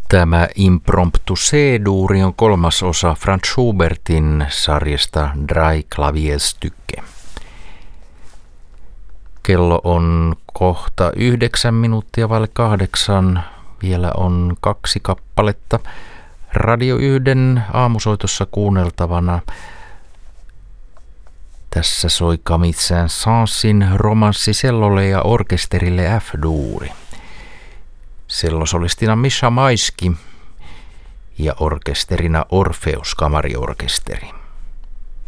Tämä Impromptu C-duuri on kolmas osa Franz Schubertin sarjasta Drei Klavierstücke. Kello on kohta 7:09. Vielä on 2 kappaletta Radio 1 aamusoitossa kuunneltavana. Tässä soi Camille Saint-Saënsin romanssi cellolle ja orkesterille F-duuri. Sellosolistina Misha Maiski ja orkesterina Orpheus kamariorkesteri.